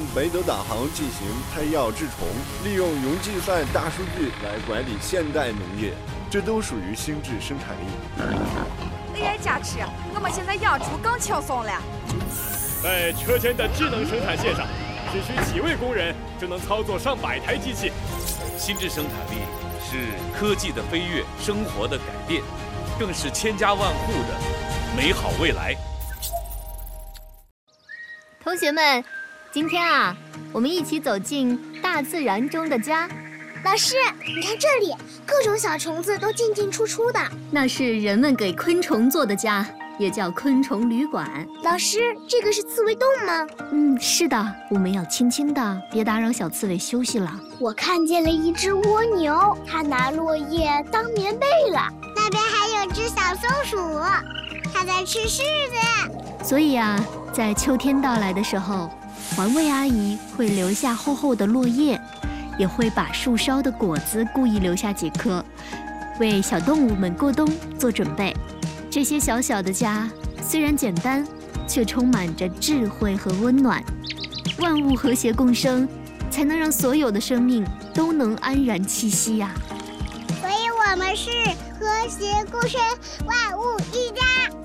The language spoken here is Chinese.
北斗导航进行胎药治虫，利用云计算大数据来管理现代农业，这都属于心智生产力。 AI 加持，我们现在养猪更轻松了。 在车间的智能生产线上，只需几位工人就能操作上百台机器。 心智生产力是科技的飞跃，生活的改变，更是千家万户的美好未来。 同学们，今天啊，我们一起走进大自然中的家。 老师，你看这里，各种小虫子都进进出出的。 那是人们给昆虫做的家，也叫昆虫旅馆。 老师，这个是刺猬洞吗？ 是的，我们要轻轻的，别打扰小刺猬休息了。 我看见了一只蜗牛，它拿落叶当棉被了。那边还有只小松鼠，它在吃柿子。 所以啊，在秋天到来的时候，环卫阿姨会留下厚厚的落叶，也会把树梢的果子故意留下几颗，为小动物们过冬做准备。这些小小的家虽然简单，却充满着智慧和温暖。万物和谐共生，才能让所有的生命都能安然栖息呀。 所以我们是和谐共生，万物一家。